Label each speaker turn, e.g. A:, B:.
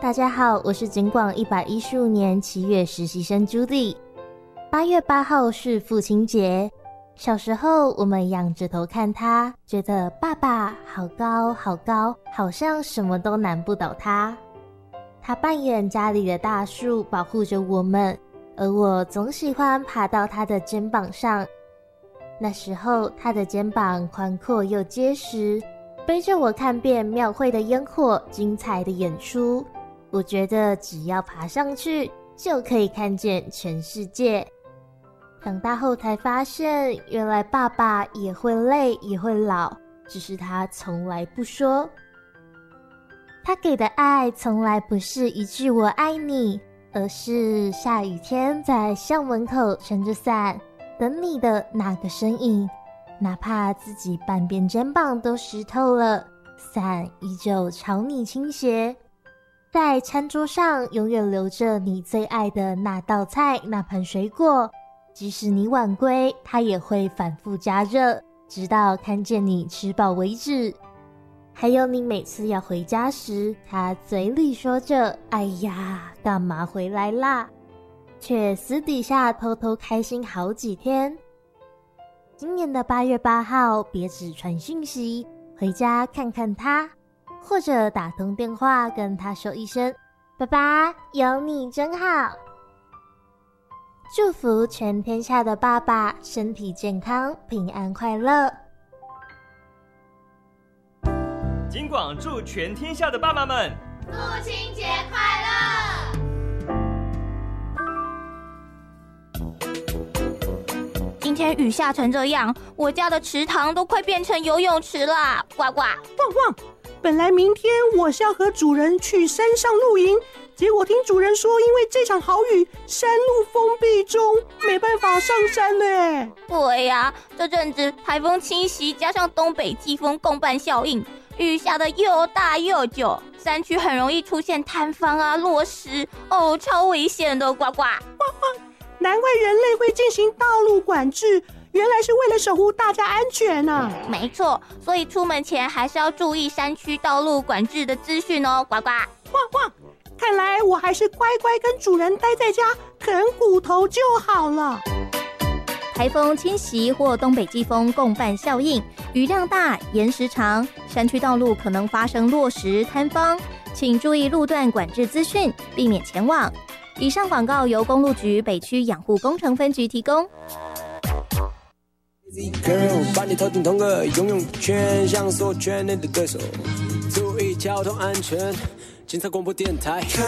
A: 大家好，我是警广115年7月实习生 Judy。8月8号是父亲节，小时候我们仰着头看他，觉得爸爸好高好高，好像什么都难不倒他。他扮演家里的大树，保护着我们，而我总喜欢爬到他的肩膀上。那时候他的肩膀宽阔又结实，背着我看遍庙会的烟火，精彩的演出。我觉得只要爬上去，就可以看见全世界。长大后才发现，原来爸爸也会累，也会老，只是他从来不说。他给的爱从来不是一句我爱你，而是下雨天在校门口撑着伞，等你的那个身影，哪怕自己半边肩膀都湿透了，伞依旧朝你倾斜。在餐桌上永远留着你最爱的那道菜，那盘水果，即使你晚归，它也会反复加热，直到看见你吃饱为止。还有你每次要回家时，他嘴里说着哎呀干嘛回来啦，却私底下偷偷开心好几天。今年的8月8号，别只传讯息，回家看看他，或者打通电话跟他说一声爸爸有你真好。祝福全天下的爸爸身体健康，平安快乐。
B: 警广祝全天下的爸爸们
C: 父亲节快乐！
D: 今天雨下成这样，我家的池塘都快变成游泳池了。呱呱
E: 汪汪！本来明天我是要和主人去山上露营，结果听主人说，因为这场好雨，山路封闭中，没办法上山呢。
D: 对呀，这阵子台风侵袭，加上东北季风共伴效应，雨下的又大又久，山区很容易出现坍方啊、落石哦，超危险的。呱呱！
E: 难怪人类会进行道路管制，原来是为了守护大家安全啊！
D: 没错，所以出门前还是要注意山区道路管制的资讯哦。呱呱！
E: 看来我还是乖乖跟主人待在家啃骨头就好了。
F: 台风侵袭或东北季风共伴效应，雨量大、延时长，山区道路可能发生落石、坍方，请注意路段管制资讯，避免前往。以上广告由公路局北区养护工程分局提供。
G: Girl， 把你头顶同个游泳圈，像所有圈内的对手，注意交通安全。警察广播电台。